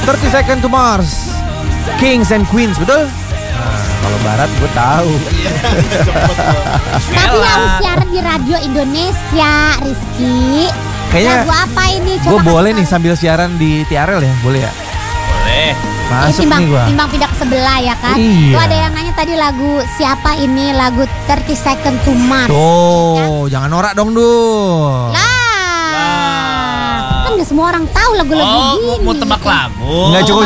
30 Second to Mars, Kings and Queens, betul? Nah, kalau barat gue tahu. Tapi harus siaran di radio Indonesia, Rizky. Kayaknya lagu apa ini? Gue boleh nih sambil siaran di TRL ya, boleh ya? Boleh. Masuk nih gue. Timbang pindah ke sebelah ya kan. Iya. Tuh ada yang nanya tadi lagu siapa ini, lagu 30 Second to Mars. Tuh, jangan norak dong Dul. Lah. Kan gak semua orang tahu lagu-lagu gini. Mau tebak lagu. Enggak cukup.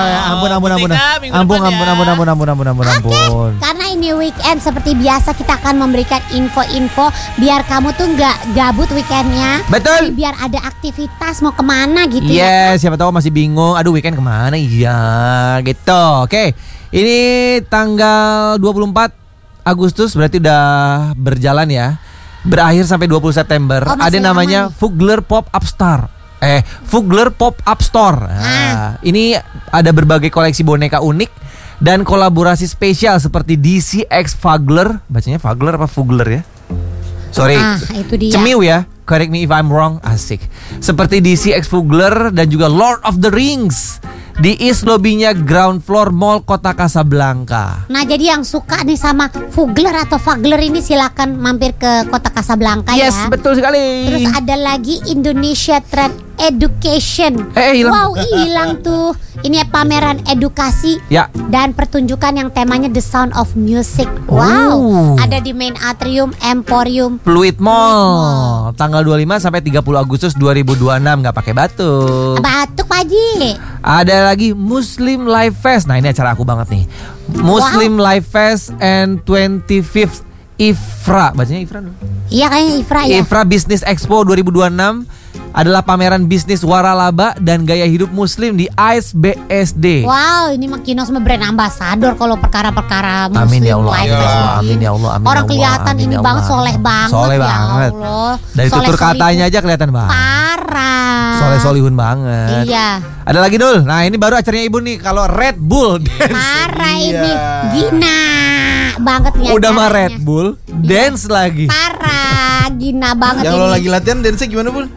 Ampun. Karena ini weekend seperti biasa kita akan memberikan info-info biar kamu tuh nggak gabut weekendnya. Betul. Jadi biar ada aktivitas mau kemana gitu ya. Yes, siapa tahu masih bingung. Aduh, weekend kemana? Iya, gitu. Oke, ini tanggal 24 Agustus berarti udah berjalan ya. Berakhir sampai 20 September. Ada namanya Fugler Pop-Up Store. Fugler Pop-Up Store. Nah, ini ada berbagai koleksi boneka unik dan kolaborasi spesial seperti DC X Fugler. Bacanya Fugler apa Fugler ya? Sorry, itu dia. Cemiu ya. Correct me if I'm wrong. Asik. Seperti DC X Fugler dan juga Lord of the Rings di East lobbynya ground floor Mall Kota Casablanca. Nah, jadi yang suka nih sama Fugler atau Fugler ini silakan mampir ke Kota Casablanca ya. Yes, betul sekali. Terus ada lagi Indonesia Trade Education. Hilang. Wow, hilang tuh. Ini pameran edukasi dan pertunjukan yang temanya The Sound of Music. Wow, ada di main atrium Emporium Fluid Mall. Tanggal 25 sampai 30 Agustus 2026, nggak pakai batuk. Batuk Pak Haji. Ada lagi Muslim Life Fest. Nah, ini acara aku banget nih. Muslim Life Fest and 25th IFRA. Bacanya IFRA dong? Iya, kayaknya IFRA ya. IFRA Business Expo 2026 adalah pameran bisnis waralaba dan gaya hidup muslim di ICE BSD. Wow, ini mah Kino sama brand ambassador kalau perkara-perkara muslim. Amin ya Allah. Life Fest begini. Amin ya Allah. Amin Orang ya Allah, kelihatan amin ini ya banget, Allah. soleh banget. Soleh ya banget. Allah. Dari tutur katanya aja kelihatan banget. Parah. Soleh-solihun banget. Iya. Ada lagi Dul. Nah, ini baru acaranya Ibu nih. Kalau Red Bull Dance. Parah ini. Gina banget nih. Udah mah acaranya. Red Bull Dance lagi. Parah, gina banget Yang ini. lo lagi latihan dance gimana Bun?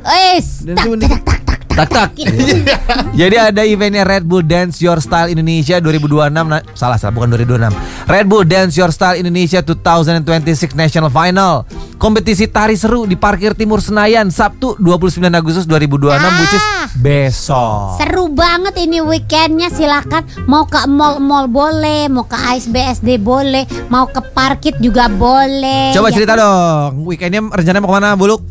Tak. Jadi ada eventnya Red Bull Dance Your Style Indonesia 2026. Salah, bukan 2026. Red Bull Dance Your Style Indonesia 2026 National Final. Kompetisi tari seru di Parkir Timur Senayan Sabtu 29 Agustus 2026 which is besok. Seru banget ini weekendnya. Silakan mau ke mall-mall boleh, mau ke ICE BSD boleh, mau ke Parkit juga boleh. Coba cerita dong. Weekendnya rencananya mau kemana, Buluk?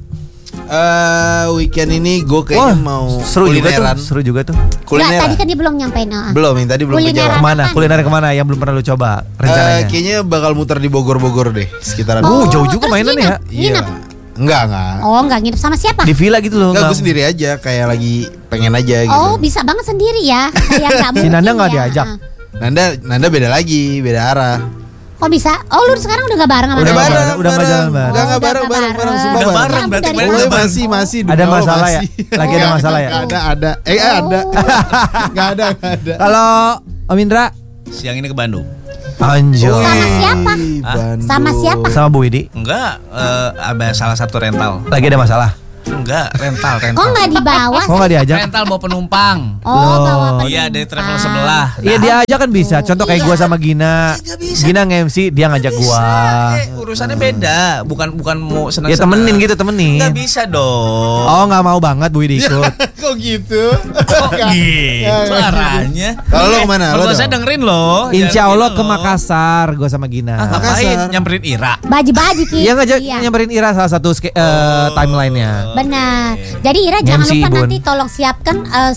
Weekend ini gue kayaknya mau seru kulineran. juga tuh. Nggak, tadi kan dia belum nyampein. Belum, yang tadi belum Kulineran kejawab. Kuliner kemana yang belum pernah lu coba rencananya? Kayaknya bakal muter di Bogor deh, sekitaran. Jauh juga terus mainan ya. nginep? Enggak. Oh, enggak nginep sama siapa? Di villa gitu loh. Enggak, gue sendiri aja, kayak lagi pengen aja gitu. Oh, bisa banget sendiri ya. Kayak nggak Si mungkin Nanda nggak ya. diajak. Nanda beda lagi, beda arah. Oh bisa? Oh lu sekarang udah gak bareng sama Udah Nanda? bareng, udah nggak jalan bareng. Enggak bareng semua Udah bareng. bareng berarti Dari kemarin mana? udah bareng. Masih Ada masalah ya? Lagi ada masalah ya? Ada. Ada. Enggak ada. Kalau Om Indra Siang ini ke Bandung. Anjo. Sama siapa? Bandung. Sama siapa? Sama Bu Widi Enggak, ada salah satu rental. lagi ada masalah. Enggak, rental. Kok gak dibawa Kok sih? nggak diajak? Rental bawa penumpang. Oh, bawa Iya, dari travel penumpang. sebelah. Iya dia aja kan bisa. Contoh kayak gua sama Gina. Gina nge-MC, dia ngajak gua. Urusannya beda, bukan mau senang. Ya temenin gitu, temenin. Enggak bisa dong. Oh nggak mau banget Bu Widi ikut. Kok gitu? Kok gitu arahnya? Kalau lo kemana? Lo Kalau saya dong? dengerin loh. Insya Jangan Allah gitu ke loh. Makassar gua sama Gina. Ngapain? Nyamperin Ira. Baji-baji Ki. Iya ngajak Iya. nyamperin Ira salah satu timelinenya. Benar. Jadi Ira jangan MC, lupa Bun. nanti tolong siapkan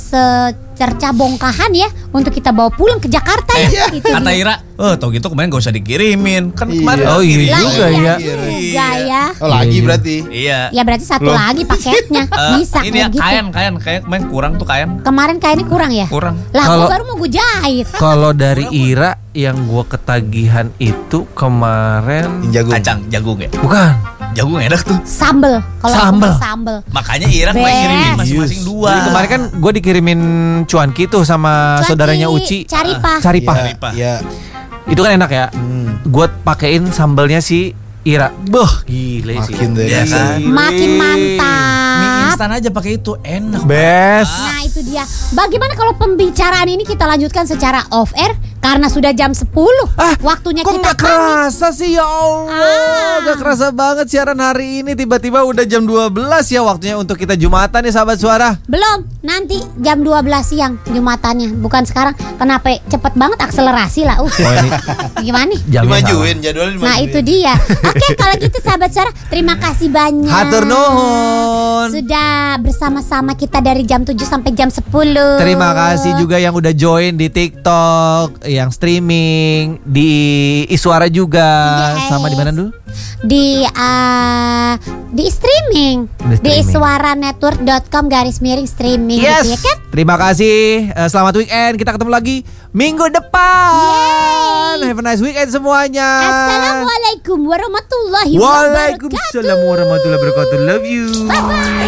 secerca bongkahan ya untuk kita bawa pulang ke Jakarta ya. Gitu. Kata Ira, tau gitu kemarin gak usah dikirimin. Kan kemarin Oh, iya dikirimin. Lah, juga iya ya. juga ya. Oh, lagi Iya. berarti. Iya. Ya berarti satu lagi paketnya. Bisa Ini ya kayak gitu. kain kemarin kurang tuh kain. Kemarin kayaknya kurang ya? Kurang. Lah Kalau- gua baru mau gue jahit. Kalau dari Ira yang gua ketagihan itu kemarin Jagung. Kacang, jagung ya. bukan. Jagung enak tuh. Sambel. Kalau Sambel. aku sambel. Makanya Ira kemarin Best. kirimin masing-masing dua. Jadi kemarin kan gue dikirimin cuanki tuh sama Cuanki, saudaranya Uci. Caripah. Caripah. Caripah. Iya. Itu kan enak ya. Gue pakein sambelnya si Ira. Gile sih. Makin deh. Iya kan? Makin mantap. Mie instan aja pakai itu enak. Best. Nah itu dia. Bagaimana kalau pembicaraan ini kita lanjutkan secara off air karena sudah jam 10. Waktunya Kok kita nggak kerasa sih ya Allah. Gak kerasa banget siaran hari ini. Tiba-tiba udah jam 12 ya waktunya untuk kita Jumatan nih sahabat suara. Belum, nanti jam 12 siang Jumatannya. Bukan sekarang. Kenapa cepet banget akselerasi lah. Gimana nih? Dimajuin jadwalnya. Nah itu dia. Oke, kalau gitu sahabat suara, terima kasih banyak. Hatur nuhun. Sudah bersama-sama kita dari jam 7 sampai jam 10. Terima kasih juga yang udah join di TikTok, yang streaming, di Iswara juga. Yes. Sama di mana dulu? Di streaming. Di iswaranetwork.com/streaming Yes. gitu ya kan? Terima kasih. Selamat weekend. Kita ketemu lagi minggu depan. Yeay. Have a nice weekend semuanya. Assalamualaikum warahmatullahi wabarakatuh. Waalaikumsalam warahmatullahi wabarakatuh. Love you. Bye-bye.